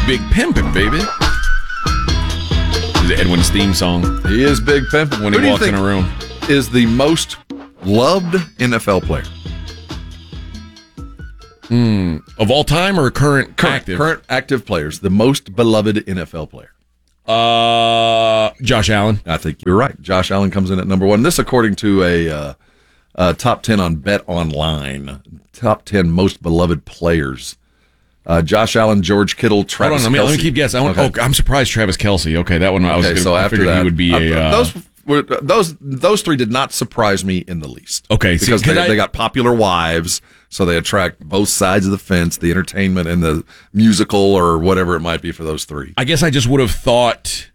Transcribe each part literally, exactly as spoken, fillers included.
Big Pimpin', baby. This is Edwin's theme song. He is Big Pimpin'. When he walks in a room. Is the most loved N F L player? Mm, of all time or current, current active? Current active players. The most beloved N F L player. Uh, Josh Allen. I think you're right. Josh Allen comes in at number one. This according to a uh, uh, top ten on Bet Online. Top ten most beloved players. Uh, Josh Allen, George Kittle, Travis Hold on, let me, Kelce. let me keep guessing. I want, Okay. Oh, I'm surprised Travis Kelce. Okay, that one I was Okay, gonna, so I after figured that, he would be a... uh, Uh, those were, those those three did not surprise me in the least. Okay, see, because they, I- they got popular wives, so they attract both sides of the fence, the entertainment and the musical or whatever it might be for those three. I guess I just would have thought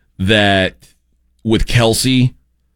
that with Kelce,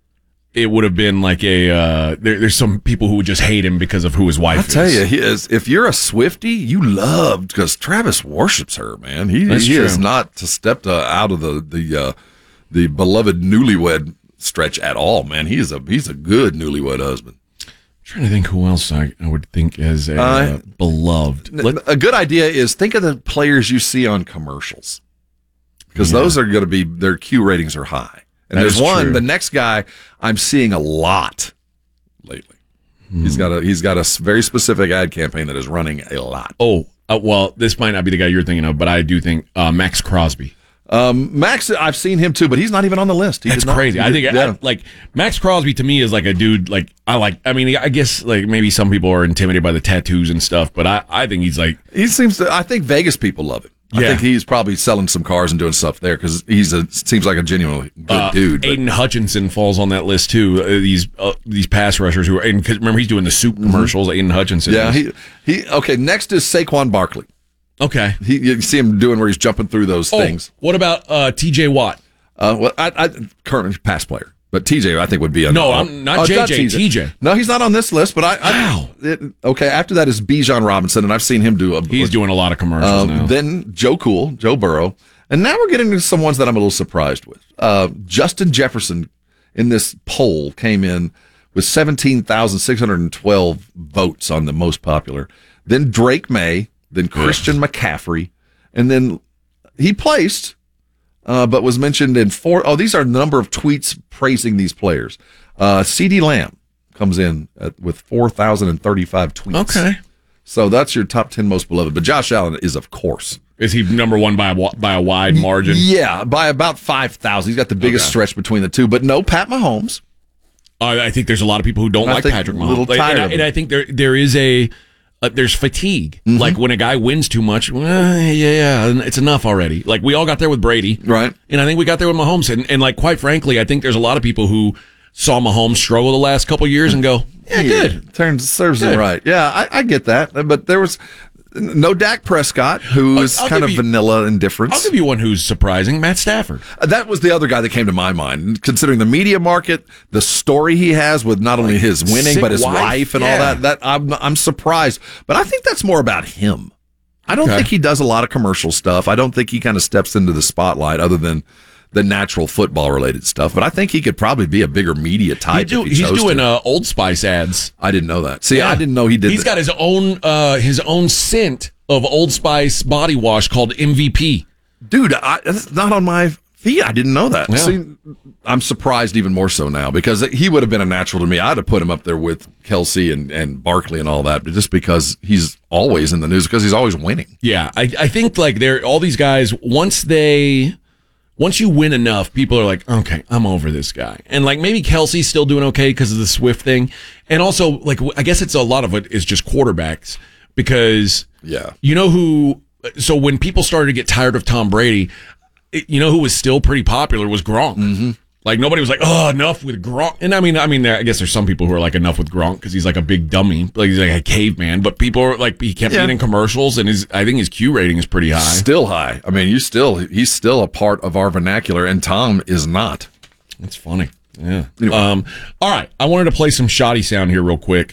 it would have been like a. Uh, there, there's some people who would just hate him because of who his wife I is. tell you, he is. If you're a Swiftie, you loved because Travis worships her. Man, he That's he true. is not to step to, out of the the uh, the beloved newlywed stretch at all. Man, he is a he's a good newlywed husband. I'm trying to think who else I, I would think as a Uh, uh, beloved. Let- A good idea is think of the players you see on commercials because Yeah. those are going to be their Q ratings are high. And That there's is one, true. the next guy I'm seeing a lot lately. Hmm. He's got a he's got a s- very specific ad campaign that is running a lot. oh, uh, well, this might not be the guy you're thinking of, but I do think uh, Max Crosby. Um, Max, I've seen him too, but he's not even on the list. He That's did not- crazy. he I did- think yeah. I, like Max Crosby to me is like a dude. Like I like. I mean, I guess like maybe some people are intimidated by the tattoos and stuff, but I, I think he's like he seems to. I think Vegas people love him. I Yeah. think he's probably selling some cars and doing stuff there because he's a seems like a genuinely good uh, dude. but- Aiden Hutchinson falls on that list too. Uh, these uh, these pass rushers who are. And 'cause remember, he's doing the soup commercials. Aiden Hutchinson. yeah, is. he he. Okay, next is Saquon Barkley. okay. He you see him doing where he's jumping through those Oh, things. what about uh, T J Watt? Uh, well, I, I currently pass player, but T J I think would be a No, uh, I'm not oh, J J, it's T J. No, he's not on this list. But I, I Wow. it, okay. After that is Bijan Robinson, and I've seen him do a. He's doing a lot of commercials Um, now. then Joe Cool, Joe Burrow. And now we're getting into some ones that I'm a little surprised with. Uh, Justin Jefferson in this poll came in with seventeen thousand six hundred twelve votes on the most popular. Then Drake May, then Christian McCaffrey, and then he placed, uh, but was mentioned in four. Oh, these are the number of tweets praising these players. Uh, CeeDee Lamb comes in at, with four thousand thirty-five tweets. Okay. So that's your top ten most beloved. But Josh Allen is, of course. Is he number one by a wa- by a wide margin? Yeah, by about five thousand. He's got the biggest Okay. stretch between the two. But no Pat Mahomes. Uh, I think there's a lot of people who don't I like think Patrick a Mahomes. little Like, tired and, I, of and him. I think there there is a uh, there's fatigue. Mm-hmm. Like when a guy wins too much, well, yeah, yeah, it's enough already. Like we all got there with Brady, Right. And I think we got there with Mahomes. And, and like quite frankly, I think there's a lot of people who saw Mahomes struggle the last couple of years and go, yeah, good. Turns serves him Good. right. Yeah, I, I get that. But there was no Dak Prescott, who's I'll- I'll kind of give you- vanilla indifference. I'll give you one who's surprising, Matt Stafford. Uh, That was the other guy that came to my mind, considering the media market, the story he has with not only his winning sick but his wife, wife, and yeah. all that. That I'm I'm surprised, but I think that's more about him. I don't Okay. think he does a lot of commercial stuff. I don't think he kind of steps into the spotlight other than the natural football related stuff. But I think he could probably be a bigger media He type. do, if he he's chose doing to. uh, Old Spice ads. I didn't know that. See, Yeah. I didn't know he did. He's that. got his own uh, his own scent of Old Spice body wash called M V P. Dude, I, that's not on my feed. I didn't know that. Yeah. See, I'm surprised even more so now because he would have been a natural to me. I'd have put him up there with Kelsey and, and Barkley and all that, but just because he's always in the news because he's always winning. Yeah, I, I think like they're all these guys once they once you win enough, people are like, okay, I'm over this guy, and like maybe Kelsey's still doing okay because of the Swift thing, and also like I guess it's a lot of it is just quarterbacks because Yeah. you know who. So when people started to get tired of Tom Brady, it, you know who was still pretty popular was Gronk. Mm-hmm. Like nobody was like, oh, enough with Gronk. And I mean, I mean, I guess there's some people who are like enough with Gronk because he's like a big dummy, like he's like a caveman. But people are like, he kept Yeah. being in commercials, and his I think his Q rating is pretty high. Still high. I mean, you still he's still a part of our vernacular, and Tom is not. That's funny. Yeah. Anyway. Um. All right. I wanted to play some shoddy sound here real quick.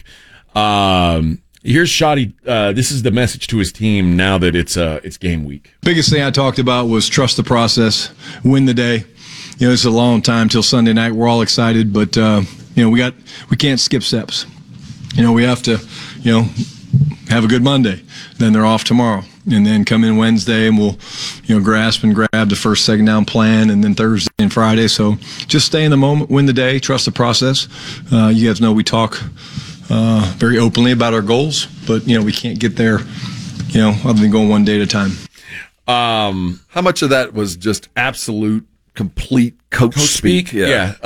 Um. Here's Shoddy. Uh, this is the message to his team now that it's uh it's game week. Biggest thing I talked about was trust the process, win the day. You know, it's a long time till Sunday night. We're all excited, but uh, you know, we got we can't skip steps. You know, we have to, you know, have a good Monday. Then they're off tomorrow. and then come in Wednesday and we'll, you know, grasp and grab the first, second down plan, and then Thursday and Friday. So just stay in the moment, win the day, trust the process. Uh, you guys know we talk uh, very openly about our goals, but, you know, we can't get there, you know, other than going one day at a time. Um, How much of that was just absolute, complete coach, Coach speak? speak? Yeah.